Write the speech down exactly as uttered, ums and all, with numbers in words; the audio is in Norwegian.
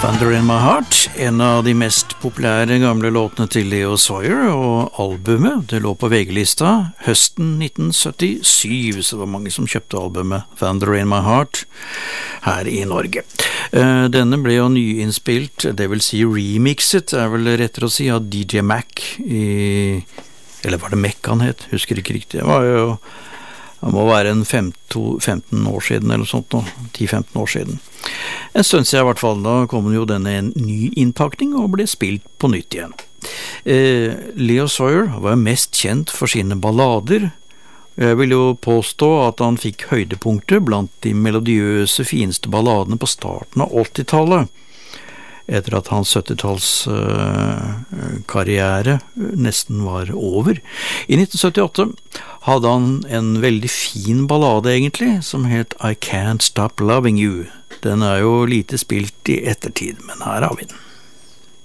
Thunder in My Heart, en av de mest populære gamle låtene til Leo Sawyer, og albumet, det lå på V G-lista høsten nitten syttisju, så det var mange som kjøpte albumet Thunder in My Heart her i Norge. Denne ble jo nyinnspilt, det vil si remixet, er vel rettere å si, av D J Mac i, eller var det Mac han het, husker ikke riktig, det var jo det må være en femten år siden eller sånt nå, ti til femten år siden. En stund siden i hvert fall, da kom jo denne en ny innpakning og ble spilt på nytt igjen. Eh, Leo Sawyer var mest kjent for sine ballader. Jeg vil jo påstå at han fikk høydepunkter blant de melodiøse, fineste balladene på starten av åttitallet, etter at hans syttitalls uh, karriere nesten var over. I nitten syttiåtte hadde han en veldig fin ballade egentlig, som het I Can't Stop Loving You. Den er jo lite spilt i ettertid, men her har vi den.